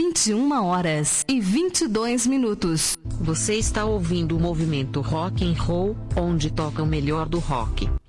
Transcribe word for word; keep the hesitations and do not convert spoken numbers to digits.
vinte e uma horas e vinte e dois minutos. Você está ouvindo o Movimento Rock and Roll, onde toca o melhor do rock.